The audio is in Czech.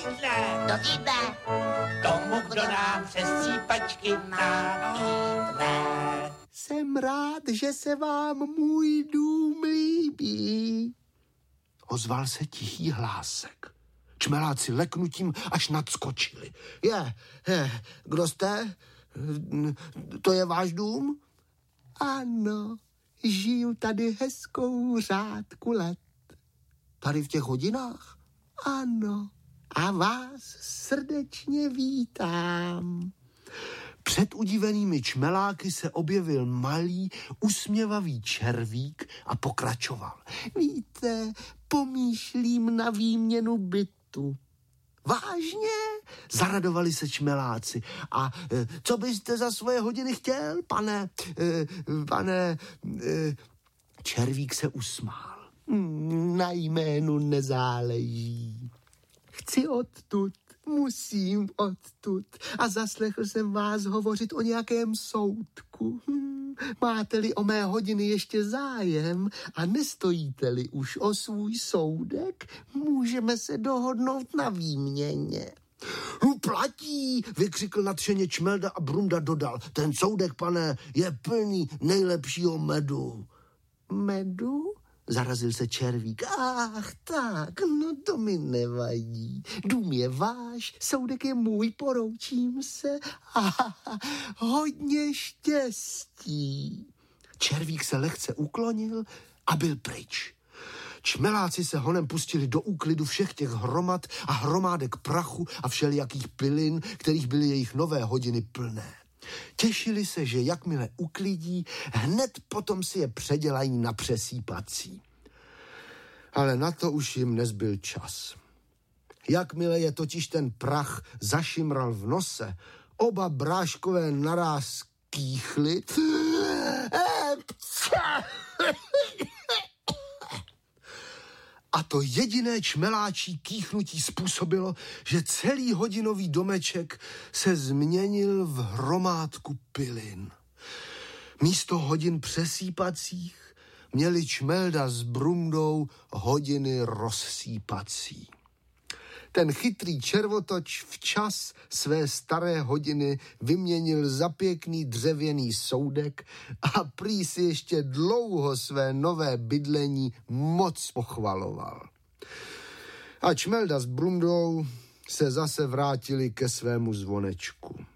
jídle. Do týdne. Tomu, kdo nám přes střípačky nabídne. Jsem rád, že se vám můj dům líbí. Ozval se tichý hlásek. Čmeláci leknutím až nadskočili. Kdo jste? To je váš dům? Ano, žiju tady hezkou řádku let. Tady v těch hodinách? Ano. A vás srdečně vítám. Před udivenými čmeláky se objevil malý, usměvavý červík a pokračoval. Víte, pomýšlím na výměnu bytu. Vážně? Zaradovali se čmeláci. A co byste za svoje hodiny chtěl, pane? Červík se usmál. Na jménu nezáleží. Chci odtud, musím odtud. A zaslechl jsem vás hovořit o nějakém soudku. Máte-li o mé hodiny ještě zájem a nestojíte-li už o svůj soudek, můžeme se dohodnout na výměně. Platí, vykřikl nadšeně Čmelda a Brunda dodal. Ten soudek, pane, je plný nejlepšího medu. Medu? Zarazil se červík. Ach tak, no to mi nevadí. Dům je váš, soudek je můj, poroučím se. Hodně štěstí. Červík se lehce uklonil a byl pryč. Čmeláci se honem pustili do úklidu všech těch hromad a hromádek prachu a všelijakých pilin, kterých byly jejich nové hodiny plné. Těšili se, že jakmile uklidí, hned potom si je předělají na přesýpací. Ale na to už jim nezbyl čas. Jakmile je totiž ten prach zašimral v nose, oba bráškové naráz kýchli. A to jediné čmeláčí kýchnutí způsobilo, že celý hodinový domeček se změnil v hromádku pilin. Místo hodin přesýpacích měli Čmelda s Brundou hodiny rozsýpací. Ten chytrý červotoč včas své staré hodiny vyměnil za pěkný dřevěný soudek a prý si ještě dlouho své nové bydlení moc pochvaloval. A Čmelda s Brundou se zase vrátili ke svému zvonečku.